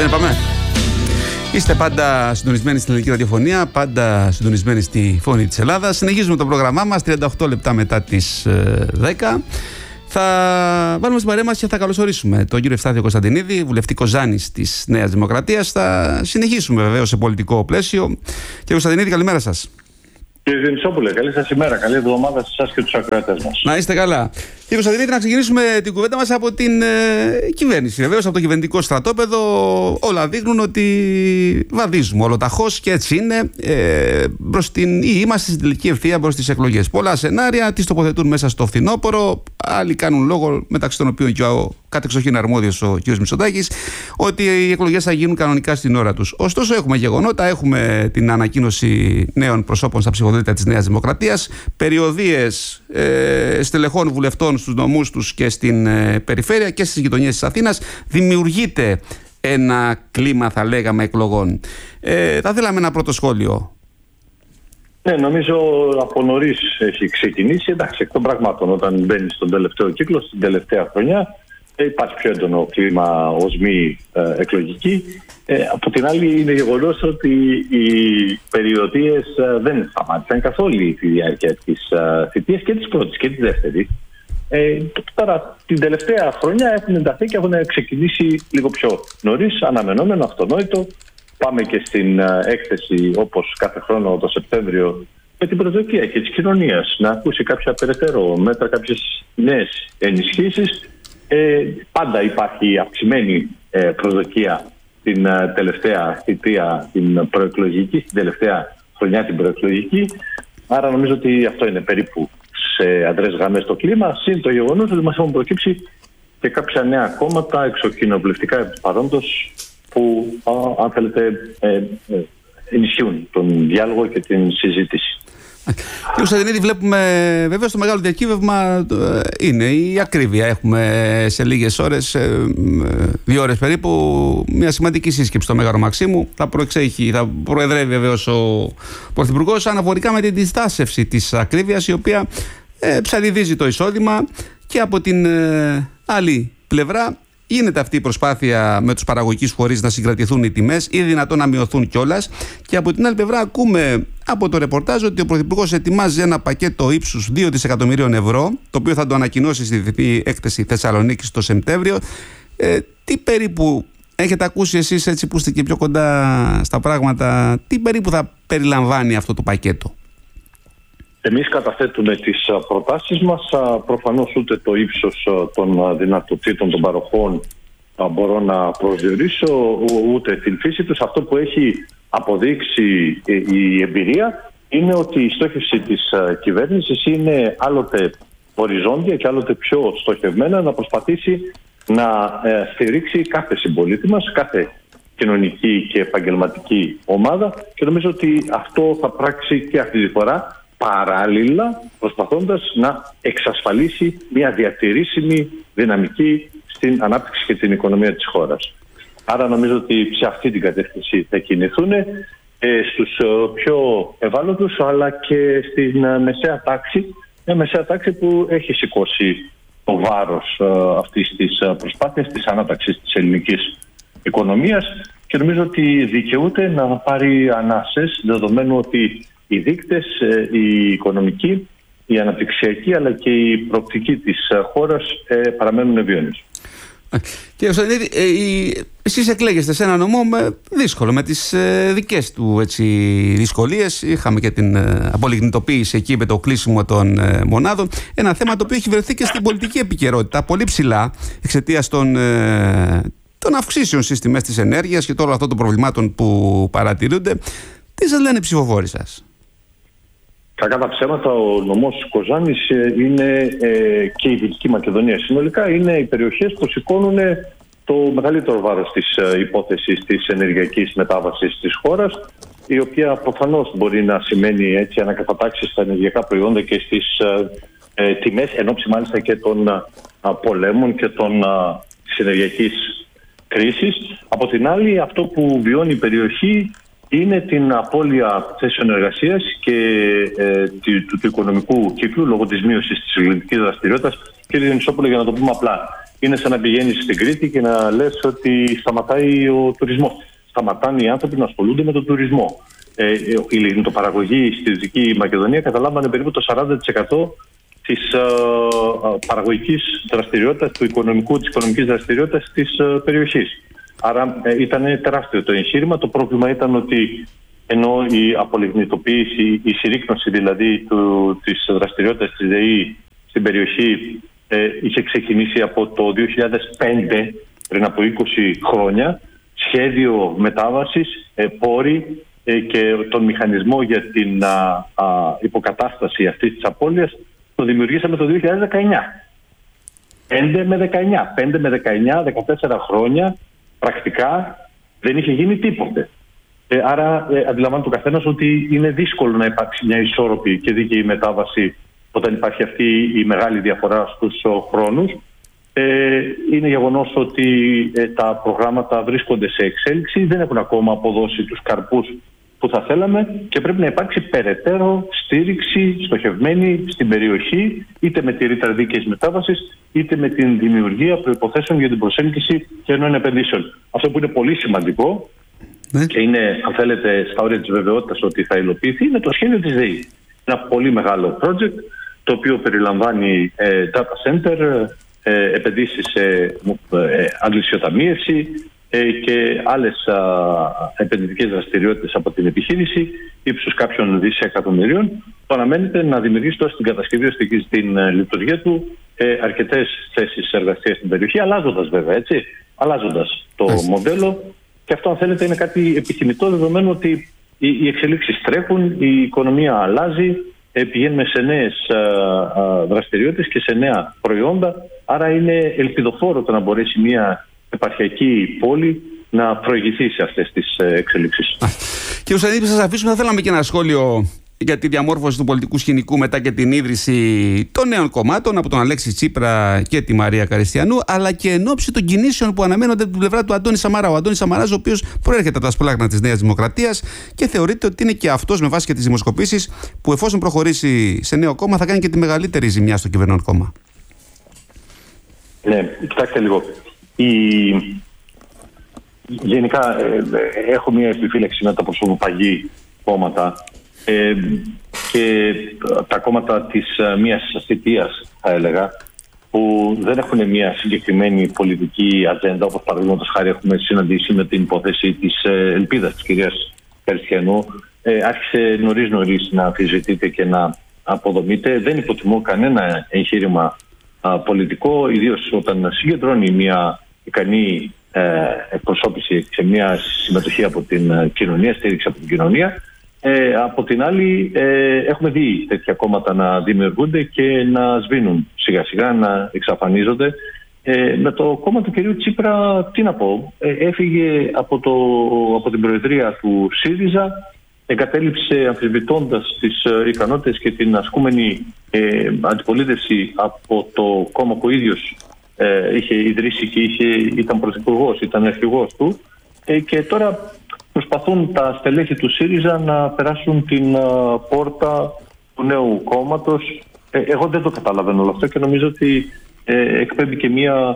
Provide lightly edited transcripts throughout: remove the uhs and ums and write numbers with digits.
δεν είπαμε? Είστε πάντα συντονισμένοι στην ελληνική ραδιοφωνία, πάντα συντονισμένοι στη Φωνή της Ελλάδας. Συνεχίζουμε το πρόγραμμά μας 38 λεπτά μετά τις 10. Θα βάλουμε στην παρέα μας και θα καλωσορίσουμε τον κύριο Ευστάθιο Κωνσταντινίδη, βουλευτή Κοζάνης της Νέας Δημοκρατίας. Θα συνεχίσουμε βεβαίως σε πολιτικό πλαίσιο. Κύριε Κωνσταντινίδη, καλημέρα σας. Κύριε Δημησόπουλε, καλή σας ημέρα. Καλή εβδομάδα σε εσάς και τους ακροατές μας. Να είστε καλά. Κύριε Κωνσταντινίδη, να ξεκινήσουμε την κουβέντα μας από την κυβέρνηση. Βεβαίως, από το κυβερνητικό στρατόπεδο όλα δείχνουν ότι βαδίζουμε ολοταχώς και έτσι είναι. Είμαστε στην τελική ευθεία προς τις εκλογές. Πολλά σενάρια τις τοποθετούν μέσα στο φθινόπωρο. Άλλοι κάνουν λόγο, μεταξύ των οποίων και ο κατεξοχήν αρμόδιος ο κ. Μητσοτάκης, ότι οι εκλογές θα γίνουν κανονικά στην ώρα τους. Ωστόσο, έχουμε γεγονότα. Έχουμε την ανακοίνωση νέων προσώπων στα ψηφοδέλτια της Νέας Δημοκρατίας, περιοδίες στελεχών βουλευτών στους νομούς τους και στην περιφέρεια και στις γειτονιές της Αθήνας. Δημιουργείται ένα κλίμα, θα λέγαμε, εκλογών. Θα θέλαμε ένα πρώτο σχόλιο. Ναι, νομίζω από νωρίς έχει ξεκινήσει. Εντάξει, εκ των πραγμάτων, όταν μπαίνει στον τελευταίο κύκλο, στην τελευταία χρονιά, υπάρχει πιο έντονο κλίμα ως μη εκλογική. Από την άλλη, είναι γεγονός ότι οι περιοδίες δεν σταμάτησαν καθόλου τη διάρκεια της θητείας και της πρώτης και της δεύτερης. Τώρα, την τελευταία χρονιά έχουν ενταθεί και έχουν ξεκινήσει λίγο πιο νωρίς, αναμενόμενο, αυτονόητο. Πάμε και στην έκθεση, όπως κάθε χρόνο το Σεπτέμβριο, με την προσδοκία και της κοινωνίας να ακούσει κάποια περαιτέρω μέτρα, κάποιες νέες ενισχύσεις. Πάντα υπάρχει αυξημένη προσδοκία την τελευταία θητεία, την προεκλογική, την τελευταία χρονιά την προεκλογική. Άρα νομίζω ότι αυτό είναι περίπου σε αδρές γραμμές το κλίμα. Συν το γεγονός ότι μας έχουν προκύψει και κάποια νέα κόμματα εξοκοινοβουλευτικά επί παρόντος που, αν θέλετε, ενισχύουν τον διάλογο και την συζήτηση. Κύριε Κωνσταντινίδη, βλέπουμε βεβαίως το μεγάλο διακύβευμα είναι η ακρίβεια. Έχουμε σε λίγες ώρες, 2 ώρες περίπου, μια σημαντική σύσκεψη στο Μέγαρο Μαξίμου. Θα προεδρεύει βεβαίως ο Πρωθυπουργός αναφορικά με την διστάσευση της ακρίβειας, η οποία ψαλιδίζει το εισόδημα, και από την άλλη πλευρά γίνεται αυτή η προσπάθεια με τους παραγωγικούς φορείς να συγκρατηθούν οι τιμές ή δυνατόν να μειωθούν κιόλας. Και από την άλλη πλευρά ακούμε από το ρεπορτάζ ότι ο Πρωθυπουργός ετοιμάζει ένα πακέτο ύψους 2 δισεκατομμυρίων ευρώ, το οποίο θα το ανακοινώσει στη Διεθνή Έκθεση Θεσσαλονίκης το Σεπτέμβριο. Τι περίπου έχετε ακούσει εσείς, έτσι που είστε και πιο κοντά στα πράγματα, τι περίπου θα περιλαμβάνει αυτό το πακέτο? Εμείς καταθέτουμε τις προτάσεις μας. Προφανώς ούτε το ύψος των δυνατοτήτων των παροχών μπορώ να προσδιορίσω, ούτε την φύση τους. Αυτό που έχει αποδείξει η εμπειρία είναι ότι η στόχευση της κυβέρνησης είναι άλλοτε οριζόντια και άλλοτε πιο στοχευμένα να προσπαθήσει να στηρίξει κάθε συμπολίτη μας, κάθε κοινωνική και επαγγελματική ομάδα, και νομίζω ότι αυτό θα πράξει και αυτή τη φορά, παράλληλα προσπαθώντας να εξασφαλίσει μια διατηρήσιμη δυναμική στην ανάπτυξη και την οικονομία της χώρας. Άρα νομίζω ότι σε αυτή την κατεύθυνση θα κινηθούν στους πιο ευάλωτους, αλλά και στην μεσαία τάξη, μια μεσαία τάξη που έχει σηκώσει το βάρος αυτής της προσπάθειας της ανάταξης της ελληνικής οικονομίας, και νομίζω ότι δικαιούται να πάρει ανάσες, δεδομένου ότι οι δείκτες, οι οικονομικοί, οι αναπτυξιακοί, αλλά και η προοπτική της χώρας παραμένουν ευίωνες. Κύριε Κωνσταντινίδη, εσείς εκλέγεστε σε ένα νομό δύσκολο, με τις δικές του δυσκολίες. Είχαμε και την απολιγνητοποίηση εκεί με το κλείσιμο των μονάδων. Ένα θέμα το οποίο έχει βρεθεί και στην πολιτική επικαιρότητα πολύ ψηλά, εξαιτίας των αυξήσεων στις τιμές της ενέργειας και όλων αυτών των προβλημάτων που παρατηρούνται. Τι σας λένε οι ψηφοφόροι σας? Κακά τα ψέματα, ο νομός Κοζάνης είναι και η Δυτική Μακεδονία συνολικά είναι οι περιοχές που σηκώνουν το μεγαλύτερο βάρος της υπόθεσης της ενεργειακής μετάβασης της χώρας, η οποία προφανώς μπορεί να σημαίνει έτσι ανακατατάξεις στα ενεργειακά προϊόντα και στις τιμές, ενόψει μάλιστα και των πολέμων και της ενεργειακής κρίσης. Από την άλλη, αυτό που βιώνει η περιοχή είναι την απώλεια θέσεων εργασίας και του οικονομικού κύκλου λόγω της μείωσης της ελληνικής δραστηριότητας. Κύριε Δημησόπουλε, για να το πούμε απλά, είναι σαν να πηγαίνεις στην Κρήτη και να λες ότι σταματάει ο τουρισμός. Σταματάνε οι άνθρωποι να ασχολούνται με τον τουρισμό. Η λιγνητοπαραγωγή στη Δυτική Μακεδονία καταλάμβανε περίπου το 40% της παραγωγικής δραστηριότητας, της οικονομικής δραστηριότητας της περιοχής. Άρα ήταν τεράστιο το εγχείρημα. Το πρόβλημα ήταν ότι ενώ η απολιγνητοποίηση, η συρρίκνωση δηλαδή της δραστηριότητας της ΔΕΗ στην περιοχή είχε ξεκινήσει από το 2005, πριν από 20 χρόνια, σχέδιο μετάβασης, πόροι και τον μηχανισμό για την υποκατάσταση αυτής της απώλειας το δημιουργήσαμε το 2019. 5 με 19, 14 χρόνια πρακτικά δεν είχε γίνει τίποτε. Άρα αντιλαμβάνεται ο καθένας ότι είναι δύσκολο να υπάρξει μια ισόρροπη και δίκαιη μετάβαση όταν υπάρχει αυτή η μεγάλη διαφορά στους χρόνους. Είναι γεγονός ότι τα προγράμματα βρίσκονται σε εξέλιξη, δεν έχουν ακόμα αποδώσει τους καρπούς που θα θέλαμε και πρέπει να υπάρξει περαιτέρω στήριξη στοχευμένη στην περιοχή, είτε με τη ρήτρα δίκαιης μετάβασης, είτε με την δημιουργία προϋποθέσεων για την προσέλκυση καινούριων επενδύσεων. Αυτό που είναι πολύ σημαντικό και είναι, αν θέλετε, στα όρια της βεβαιότητας ότι θα υλοποιηθεί, είναι το σχέδιο της ΔΕΗ. Ένα πολύ μεγάλο project, το οποίο περιλαμβάνει data center, επενδύσεις σε αγγλισιοταμείευση και άλλες επενδυτικές δραστηριότητες από την επιχείρηση ύψους κάποιων δισεκατομμυρίων, που αναμένεται να δημιουργήσει τώρα στην κατασκευή ως στην λειτουργία του αρκετές θέσεις εργασίας στην περιοχή, αλλάζοντας βέβαια, έτσι, αλλάζοντας το μοντέλο. Και αυτό, αν θέλετε, είναι κάτι επιθυμητό, δεδομένου ότι οι εξελίξεις τρέχουν, η οικονομία αλλάζει, πηγαίνουμε σε νέες δραστηριότητες και σε νέα προϊόντα. Άρα είναι ελπιδοφόρο το να μπορέσει μια επαρχιακή πόλη να προηγηθεί σε αυτές τις εξελίξεις. Κύριε Σανίδη, σας αφήσουμε. Θα θέλαμε και ένα σχόλιο για τη διαμόρφωση του πολιτικού σκηνικού μετά και την ίδρυση των νέων κομμάτων από τον Αλέξη Τσίπρα και τη Μαρία Καριστιανού, αλλά και εν ώψη των κινήσεων που αναμένονται από την πλευρά του Αντώνη Σαμαρά. Ο Αντώνης Σαμαράς, ο οποίος προέρχεται από τα σπλάγνα της Νέας Δημοκρατίας και θεωρείται ότι είναι και αυτός, με βάση και τις δημοσκοπήσεις, που εφόσον προχωρήσει σε νέο κόμμα θα κάνει και τη μεγαλύτερη ζημιά στο κυβερνών κόμμα. Ναι, κοιτάξτε λίγο. Γενικά έχω μια επιφύλαξη με τα προσωποπαγή κόμματα και τα κόμματα της μίας θητείας, θα έλεγα, που δεν έχουν μια συγκεκριμένη πολιτική ατζέντα, όπως παραδείγματος χάρη έχουμε συναντήσει με την υπόθεση της ελπίδας της κυρίας Καριστιανού. Άρχισε νωρίς να αμφισβητείται και να αποδομείται. Δεν υποτιμώ κανένα εγχείρημα πολιτικό, ιδίως όταν συγκεντρώνει μια ικανή εκπροσώπηση σε μια συμμετοχή από την κοινωνία, στήριξη από την κοινωνία. Από την άλλη, έχουμε δει τέτοια κόμματα να δημιουργούνται και να σβήνουν σιγά σιγά, να εξαφανίζονται. Με το κόμμα του κυρίου Τσίπρα, τι να πω, έφυγε από την προεδρία του ΣΥΡΙΖΑ, εγκατέλειψε αμφισβητώντας τις ικανότητες και την ασκούμενη αντιπολίτευση από το κόμμα που ο ίδιος είχε ιδρύσει και ήταν πρωθυπουργός, ήταν αρχηγός του, και τώρα προσπαθούν τα στελέχη του ΣΥΡΙΖΑ να περάσουν την πόρτα του νέου κόμματος. Εγώ δεν το καταλαβαίνω όλο αυτό και νομίζω ότι εκπέμπει και μια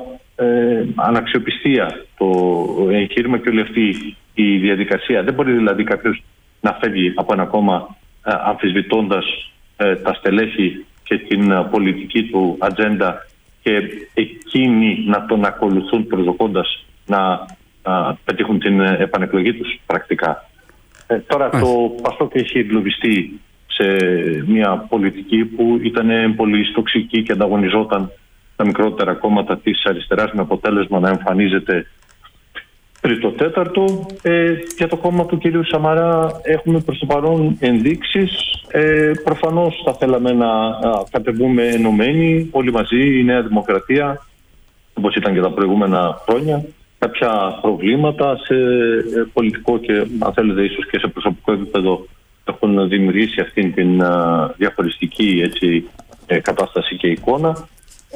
αναξιοπιστία το εγχείρημα και όλη αυτή η διαδικασία. Δεν μπορεί δηλαδή κάποιος να φεύγει από ένα κόμμα αμφισβητώντας τα στελέχη και την πολιτική του ατζέντα και εκείνοι να τον ακολουθούν προσδοκώντας να πετύχουν την επανεκλογή τους πρακτικά. Τώρα το ΠΑΣΟΚ έχει εγκλωβιστεί σε μια πολιτική που ήταν πολύ τοξική και ανταγωνιζόταν τα μικρότερα κόμματα της αριστεράς, με αποτέλεσμα να εμφανίζεται τρίτο-τέταρτο. Για το κόμμα του κυρίου Σαμαρά έχουμε προς το παρόν ενδείξεις. Προφανώς θα θέλαμε να κατεβούμε ενωμένοι όλοι μαζί, η Νέα Δημοκρατία, όπως ήταν και τα προηγούμενα χρόνια. Κάποια προβλήματα σε πολιτικό και, αν θέλετε, ίσως και σε προσωπικό επίπεδο έχουν δημιουργήσει αυτήν την διαχωριστική, έτσι, κατάσταση και εικόνα.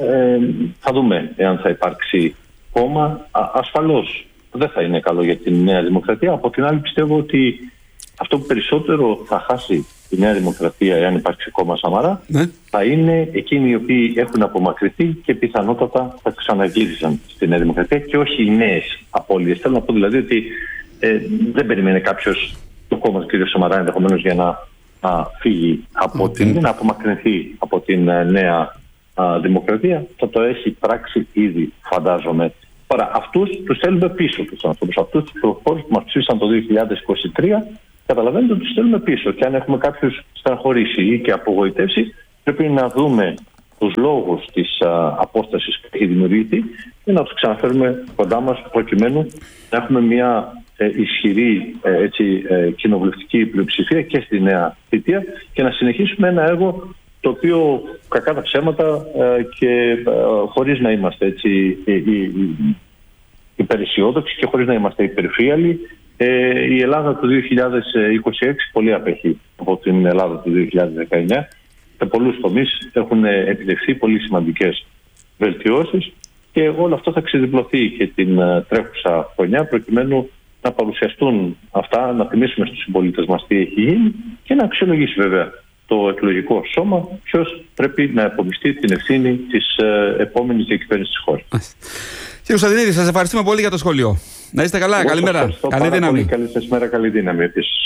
Θα δούμε εάν θα υπάρξει κόμμα. Ασφαλώς δεν θα είναι καλό για την Νέα Δημοκρατία. Από την άλλη, πιστεύω ότι αυτό που περισσότερο θα χάσει η Νέα Δημοκρατία, εάν υπάρξει κόμμα Σαμαρά, θα είναι εκείνοι οι οποίοι έχουν απομακρυνθεί και πιθανότατα θα ξαναγύρισαν στη Νέα Δημοκρατία και όχι οι νέες απώλειες. Θέλω να πω δηλαδή ότι δεν περιμένει κάποιος το κόμμα του κ. Σαμαρά ενδεχομένως για να φύγει να απομακρυνθεί από την Νέα Δημοκρατία. Θα το έχει πράξει ήδη, φαντάζομαι. Τώρα, αυτούς τους θέλουμε πίσω τους ανθρώπους. Αυτούς τους προφόρους που μας ψήφισαν το 2023, καταλαβαίνετε ότι τους θέλουμε πίσω. Και αν έχουμε κάποιους στεναχωρήσει ή και απογοητεύσει, πρέπει να δούμε τους λόγους της απόστασης που έχει δημιουργηθεί και να τους ξαναφέρουμε κοντά μας, προκειμένου να έχουμε μια ισχυρή κοινοβουλευτική πλειοψηφία και στη νέα θητεία και να συνεχίσουμε ένα έργο το οποίο, κακά τα ψέματα και χωρίς να είμαστε υπεραισιόδοξοι και χωρίς να είμαστε υπερφύαλοι, η Ελλάδα του 2026 πολύ απέχει από την Ελλάδα του 2019. Σε πολλούς τομείς έχουν επιτευχθεί πολύ σημαντικές βελτιώσεις και όλο αυτό θα ξεδιπλωθεί και την τρέχουσα χρονιά, προκειμένου να παρουσιαστούν αυτά, να θυμίσουμε στους συμπολίτες μας τι έχει γίνει και να αξιολογήσει βέβαια το εκλογικό σώμα ποιος πρέπει να επομιστεί την ευθύνη της επόμενης διακυβέρνησης της χώρας. Κύριε Κωνσταντινίδη, σας ευχαριστούμε πολύ για το σχόλιο. Να είστε καλά, καλημέρα. Καλή δύναμη. Καλή σας μέρα, καλή δύναμη επίσης.